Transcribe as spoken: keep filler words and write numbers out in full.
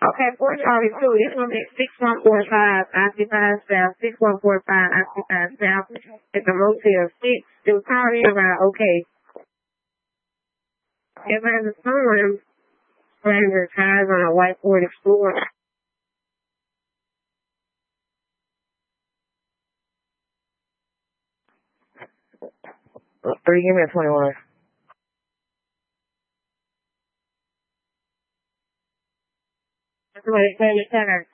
Okay, four Charlie two. This one is six one four five occupied staff. Six one four five occupied staff. It's a motel six. It was already around okay. If there's a someone wearing their ties on a whiteboard floor. Three, give me a twenty-one. That's what it's saying,